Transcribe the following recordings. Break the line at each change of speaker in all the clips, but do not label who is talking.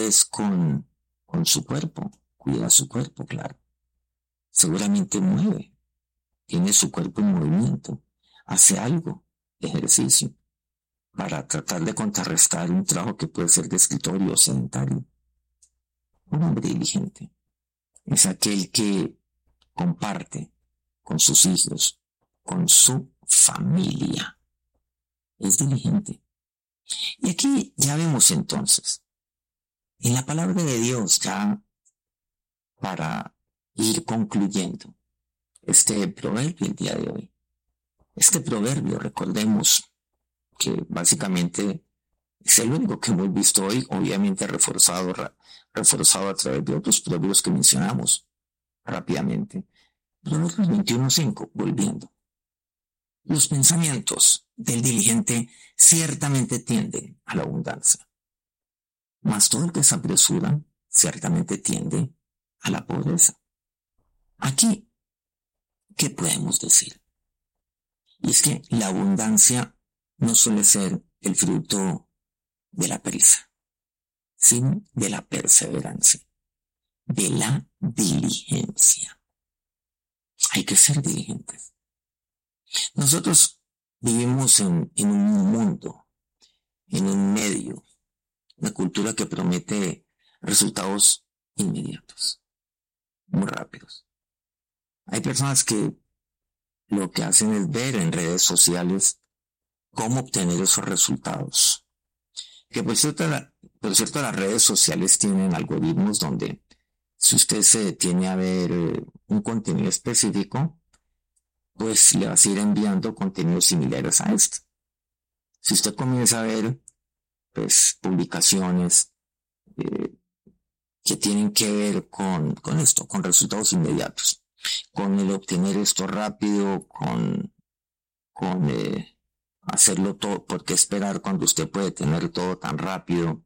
es con su cuerpo, cuida su cuerpo, claro. Seguramente mueve, tiene su cuerpo en movimiento, hace algo, ejercicio, para tratar de contrarrestar un trabajo que puede ser de escritorio o sedentario. Un hombre diligente es aquel que comparte con sus hijos, con su familia. Es diligente. Y aquí ya vemos entonces, en la palabra de Dios, ya para ir concluyendo este proverbio el día de hoy. Este proverbio, recordemos que básicamente es el único que hemos visto hoy, obviamente reforzado a través de otros proverbios que mencionamos rápidamente. Proverbios 21:5, volviendo. Los pensamientos del diligente ciertamente tienden a la abundancia, mas todo el que se apresura ciertamente tiende a la pobreza. Aquí, ¿qué podemos decir? Y es que la abundancia no suele ser el fruto de la prisa, sino de la perseverancia, de la diligencia. Hay que ser diligentes. Nosotros vivimos en un mundo, en un medio, una cultura que promete resultados inmediatos, muy rápidos. Hay personas que lo que hacen es ver en redes sociales cómo obtener esos resultados. Que por cierto, las redes sociales tienen algoritmos donde si usted se detiene a ver un contenido específico, pues le va a ir enviando contenidos similares a este. Si usted comienza a ver pues publicaciones que tienen que ver con esto, con resultados inmediatos, con el obtener esto rápido, con hacerlo todo, ¿por qué esperar cuando usted puede tener todo tan rápido?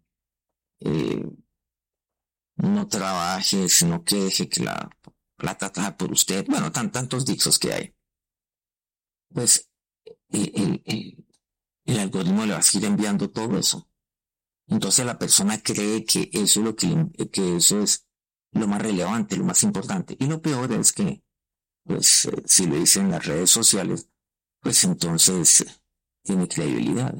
No trabaje, sino que deje que la plata trabaje por usted. Bueno, tantos dichos que hay. Pues el algoritmo le va a ir enviando todo eso. Entonces la persona cree que eso es que eso es lo más relevante, lo más importante. Y lo peor es que, pues, si lo dicen las redes sociales, pues entonces tiene credibilidad.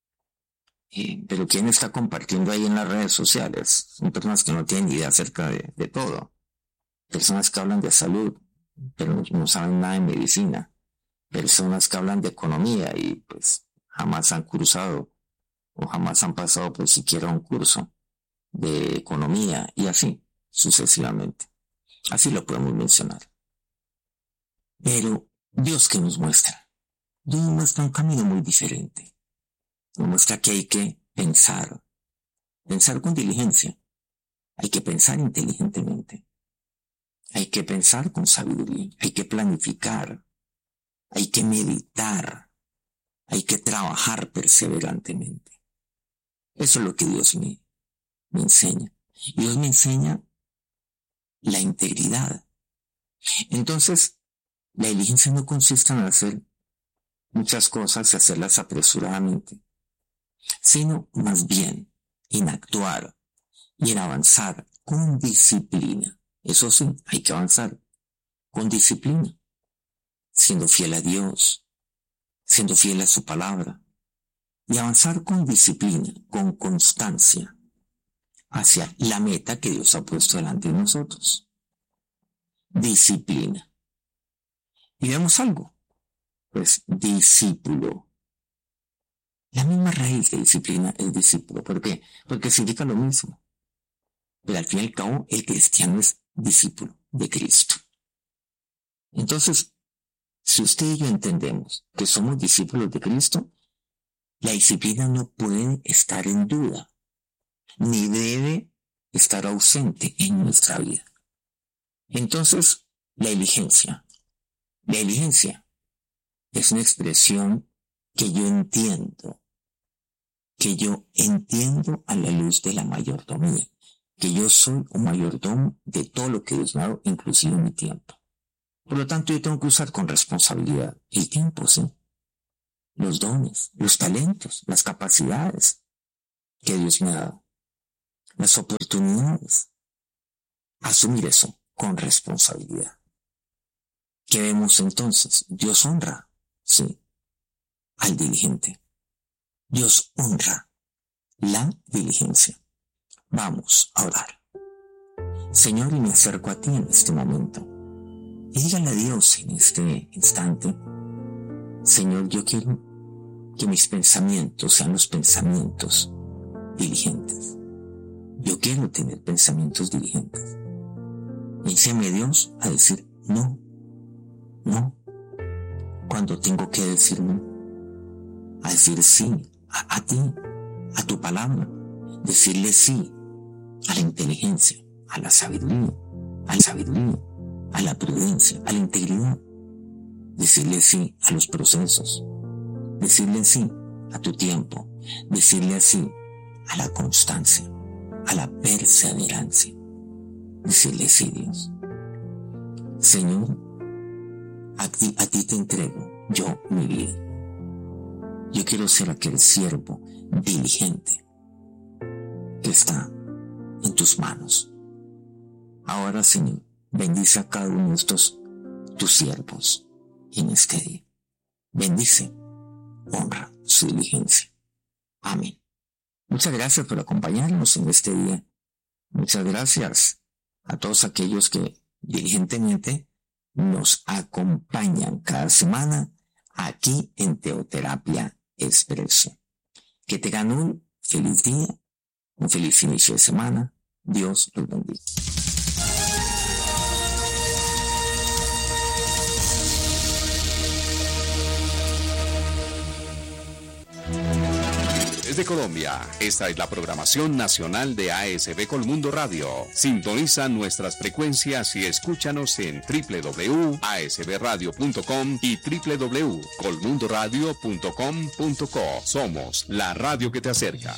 Pero ¿quién está compartiendo ahí en las redes sociales? Son personas que no tienen idea acerca de todo. Personas que hablan de salud, pero no saben nada de medicina. Personas que hablan de economía y pues jamás han cursado o jamás han pasado por siquiera un curso de economía y así sucesivamente. Así lo podemos mencionar. Pero Dios, ¿qué nos muestra? Dios nos muestra un camino muy diferente. Nos muestra que hay que pensar con diligencia. Hay que pensar inteligentemente. Hay que pensar con sabiduría. Hay que planificar. Hay que meditar. Hay que trabajar perseverantemente. Eso es lo que Dios me enseña. Dios me enseña la integridad. Entonces, la diligencia no consiste en hacer muchas cosas y hacerlas apresuradamente, sino más bien en actuar y en avanzar con disciplina. Eso sí, hay que avanzar con disciplina, siendo fiel a Dios, siendo fiel a su palabra, y avanzar con disciplina, con constancia, hacia la meta que Dios ha puesto delante de nosotros. Disciplina. Y vemos algo, pues discípulo. La misma raíz de disciplina es discípulo. ¿Por qué? Porque significa lo mismo. Pero al fin y al cabo, el cristiano es discípulo de Cristo. Entonces, si usted y yo entendemos que somos discípulos de Cristo, la disciplina no puede estar en duda, ni debe estar ausente en nuestra vida. Entonces, la diligencia es una expresión que yo entiendo a la luz de la mayordomía, que yo soy un mayordomo de todo lo que Dios me ha dado, inclusive mi tiempo. Por lo tanto, yo tengo que usar con responsabilidad el tiempo, sí, los dones, los talentos, las capacidades que Dios me ha dado. las oportunidades. Asumir eso con responsabilidad. ¿Qué vemos entonces? Dios honra, sí, al diligente. Dios honra la diligencia. Vamos a orar. Señor, y me acerco a ti en este momento. Y dígale a Dios en este instante: Señor, yo quiero que mis pensamientos sean los pensamientos diligentes. Yo quiero tener pensamientos diligentes. Enséñame, Dios, a decir no, no, cuando tengo que decir no, a decir sí a ti, a tu palabra, decirle sí a la inteligencia, a la sabiduría, a la prudencia, a la integridad, decirle sí a los procesos, decirle sí a tu tiempo, decirle sí a la constancia, a la perseverancia, decirle sí, Dios. Señor, a ti te entrego yo mi vida. Yo quiero ser aquel siervo diligente que está en tus manos. Ahora, Señor, bendice a cada uno de estos tus siervos en este día. Bendice, honra su diligencia. Amén. Muchas gracias por acompañarnos en este día. Muchas gracias a todos aquellos que diligentemente nos acompañan cada semana aquí en Teoterapia Expreso. Que tengan un feliz día, un feliz inicio de semana. Dios los bendiga.
Desde Colombia, esta es la programación nacional de ASB Colmundo Radio. Sintoniza nuestras frecuencias y escúchanos en www.asbradio.com y www.colmundoradio.com.co. Somos la radio que te acerca.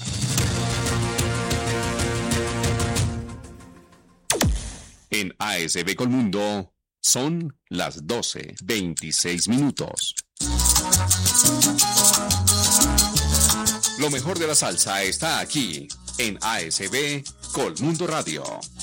En ASB Colmundo son las 12:26 minutos. Lo mejor de la salsa está aquí, en ASB Colmundo Radio.